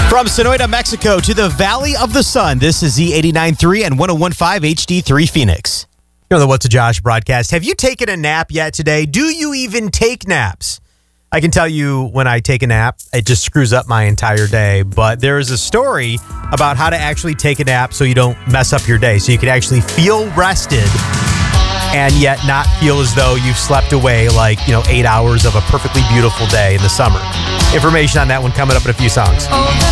From Sonoita, Mexico to the Valley of the Sun, this is Z89.3 and 101.5 HD3 Phoenix. You know the What's a Josh broadcast. Have you taken a nap yet today? Do you even take naps? I can tell you when I take a nap, it just screws up my entire day. But there is a story about how to actually take a nap so you don't mess up your day. So you can actually feel rested and yet not feel as though you've slept away 8 hours of a perfectly beautiful day in the summer. Information on that one coming up in a few songs.